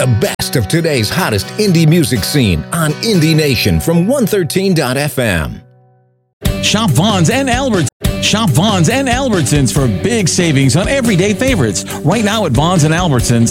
the best of today's hottest indie music scene on Indie Nation from 113.fm. Shop Vons and Albertsons. Shop Vons and Albertsons for big savings on everyday favorites. Right now at Vons and Albertsons,